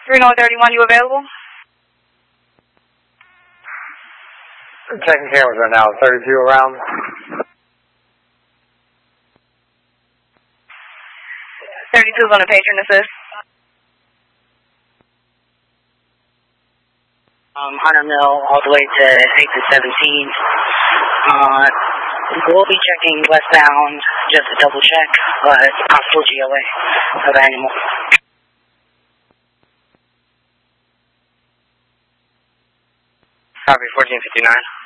Reno 31, you available? Checking cameras right now. 32 around. 32's on the patron assist. Hunter Mill all the way to 8 to 17. We'll be checking westbound just to double check, but possible GOA of animal. Copy 1459.